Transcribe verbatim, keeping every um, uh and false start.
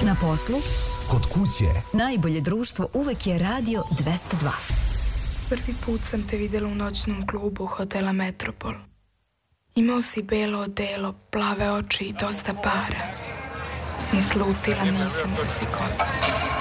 Na poslu, kod kuće, najbolje društvo uvek je Radio dvesta dva. Prvi put sam te videla u noćnom klubu hotela Metropol. Imao si belo odelo, plave oči i dosta para. Ni slutila nisam da si kocka.